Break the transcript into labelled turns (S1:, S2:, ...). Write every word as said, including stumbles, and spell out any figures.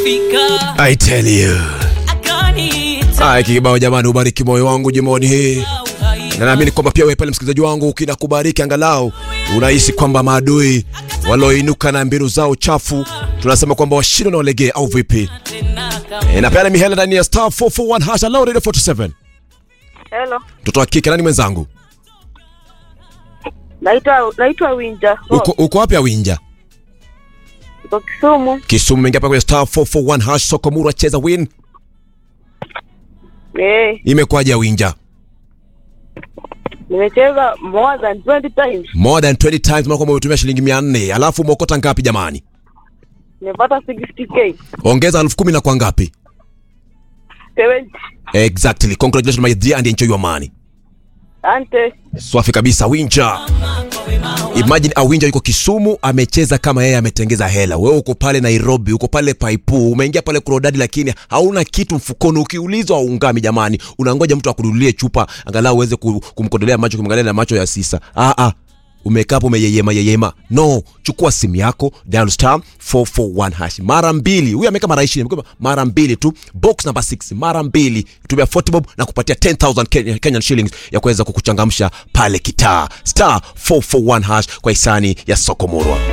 S1: I tell you. Ai kibao jamani, ubariki moyo wangu jimoni hii. Na naamini kwamba pia wewe pale msikilizaji wangu kinakubariki, angalau unahisi kwamba maadui walioinuka na mbinu zao chafu tunasema kwamba washindwe na walegee au vipi? E, na pale mihela ndani ya star four four one hash hello radio forty-seven.
S2: Hello.
S1: Mtoto wa kike nani mwenzangu?
S2: Naitwa naitwa Winja.
S1: Uko uko wapi Winja?
S2: Uko Kisumu.
S1: Kisumu, mengia pa kwenye star four four one hash soko mura cheza win.
S2: Eh.
S1: Imekwaje Winja?
S2: Nimecheza more than twenty times.
S1: More than twenty times, mako umetumia shilingi mia nne. Alafu umeokota ngapi jamani?
S2: Nimepata sixty k.
S1: Ongeza elfu kumi na kwa ngapi?
S2: seventy.
S1: Exactly. Congratulations my dear and enjoy your money.
S2: Ante.
S1: Swafi kabisa Winja. Imagine Awinja yuko Kisumu amecheza kama yeye ametengeza hela. Wewe uko pale Nairobi, uko pale Paipu, umeingia pale Kurodadi lakini hauna kitu mfukoni. Ukiulizwa ungami jamani, unangoja mtu akununulie chupa angalau uweze kumkodolea macho, kumwangalia na macho ya sisa. Ah ah. Umekaa hapo umeyeyema yeyema. No, chukua simu yako, dial star four four one hash mara mbili. Huyu ameka mara ishirini, mara mbili tu. Box number six mara mbili. Tumia forty bob na kupatia ten thousand Kenyan shillings ya kuweza kukuchangamsha pale kitaa. Star four four one hash kwa hisani ya Soko Murwa.